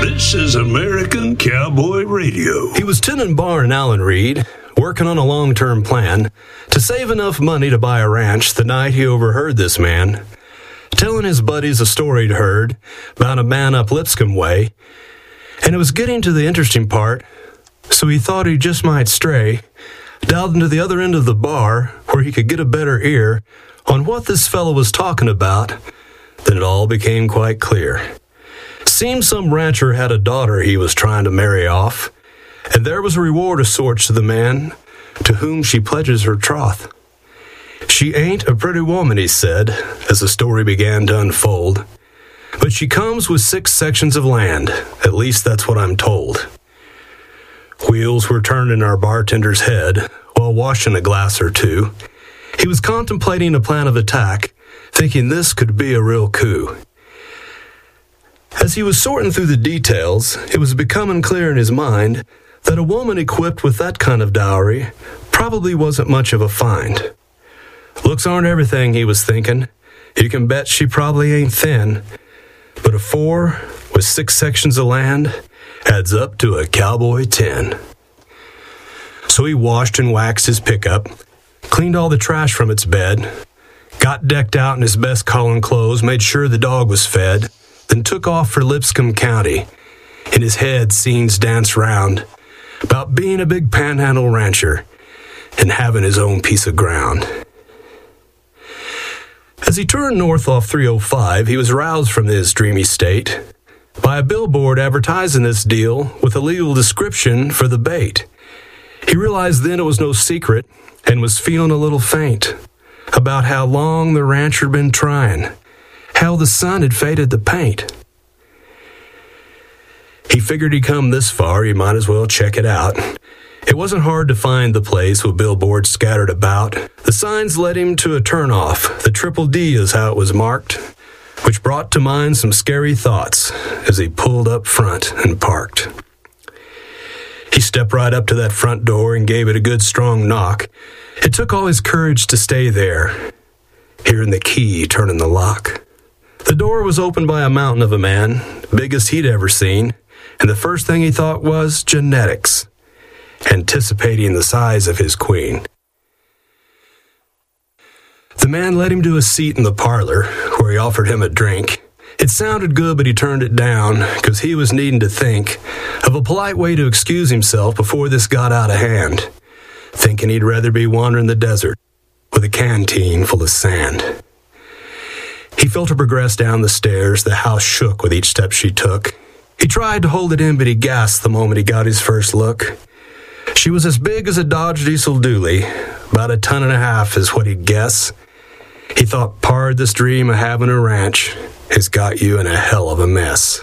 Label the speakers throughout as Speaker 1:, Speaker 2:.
Speaker 1: This is American Cowboy Radio.
Speaker 2: He was tending bar in Allen Reed, working on a long-term plan to save enough money to buy a ranch the night he overheard this man telling his buddies a story he'd heard about a man up Lipscomb way, and it was getting to the interesting part, so he thought he just might stray, dialed into the other end of the bar where he could get a better ear on what this fellow was talking about. Then it all became quite clear. Seems some rancher had a daughter he was trying to marry off, and there was a reward of sorts to the man to whom she pledges her troth. She ain't a pretty woman, he said, as the story began to unfold, but she comes with 6 sections of land, at least that's what I'm told. Wheels were turned in our bartender's head while washing a glass or two. He was contemplating a plan of attack, thinking this could be a real coup. As he was sorting through the details, it was becoming clear in his mind that a woman equipped with that kind of dowry probably wasn't much of a find. Looks aren't everything, he was thinking. You can bet she probably ain't thin, but a 4 with 6 sections of land adds up to a cowboy 10. So he washed and waxed his pickup, cleaned all the trash from its bed, got decked out in his best calling clothes, made sure the dog was fed, then took off for Lipscomb County. In his head, scenes danced round about being a big panhandle rancher and having his own piece of ground. As he turned north off 305, he was roused from his dreamy state by a billboard advertising this deal with a legal description for the bait. He realized then it was no secret and was feeling a little faint about how long the rancher had been trying, how the sun had faded the paint. He figured he'd come this far, he might as well check it out. It wasn't hard to find the place with billboards scattered about. The signs led him to a turnoff. The Triple D is how it was marked, which brought to mind some scary thoughts as he pulled up front and parked. He stepped right up to that front door and gave it a good strong knock. It took all his courage to stay there, hearing the key turning the lock. The door was opened by a mountain of a man, biggest he'd ever seen, and the first thing he thought was genetics, anticipating the size of his queen. The man led him to a seat in the parlor, where he offered him a drink. It sounded good, but he turned it down, because he was needing to think of a polite way to excuse himself before this got out of hand, thinking he'd rather be wandering the desert with a canteen full of sand. He felt her progress down the stairs. The house shook with each step she took. He tried to hold it in, but he gasped the moment he got his first look. She was as big as a Dodge Diesel dually, about 1.5 tons is what he'd guess. He thought, pard, this dream of having a ranch has got you in a hell of a mess.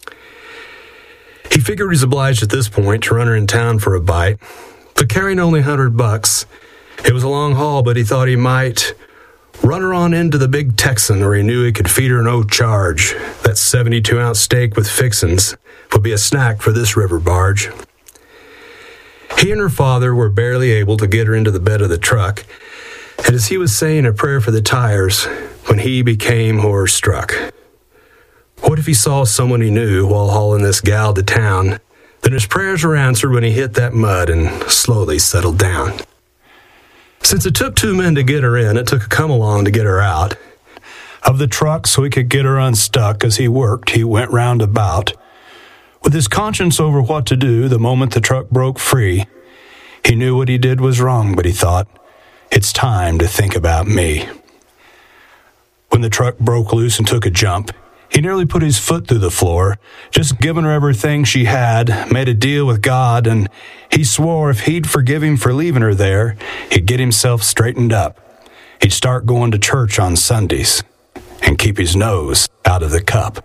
Speaker 2: He figured he's obliged at this point to run her in town for a bite, but carrying only $100, it was a long haul, but he thought he might run her on into the Big Texan, where he knew he could feed her no charge. That 72-ounce steak with fixins would be a snack for this river barge. He and her father were barely able to get her into the bed of the truck, and as he was saying a prayer for the tires, when he became horror-struck. What if he saw someone he knew while hauling this gal to town? Then his prayers were answered when he hit that mud and slowly settled down. Since it took 2 men to get her in, it took a come-along to get her out of the truck so he could get her unstuck. As he worked, he went roundabout, with his conscience over what to do the moment the truck broke free. He knew what he did was wrong, but he thought, it's time to think about me. When the truck broke loose and took a jump, he nearly put his foot through the floor, just giving her everything she had, made a deal with God, and he swore if he'd forgive him for leaving her there, he'd get himself straightened up. He'd start going to church on Sundays and keep his nose out of the cup.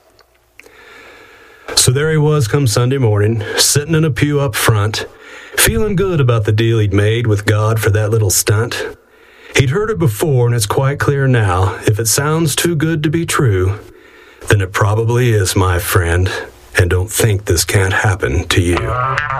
Speaker 2: So there he was come Sunday morning, sitting in a pew up front, feeling good about the deal he'd made with God for that little stunt. He'd heard it before, and it's quite clear now, if it sounds too good to be true, then it probably is, my friend, and don't think this can't happen to you.